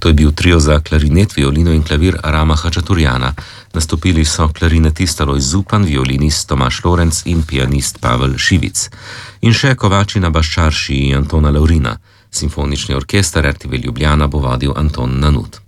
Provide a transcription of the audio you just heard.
To je bil trio za klarinet, violino in klavir Rama Hačaturjana. Nastopili so klarinetist Alojz Zupan, violinist Tomaž Lorenc in pianist Pavel Šivic. In še Kovačina Baščarši in Antona Laurina. Simfonični orkester RTV Ljubljana bo vodil Anton Nanut.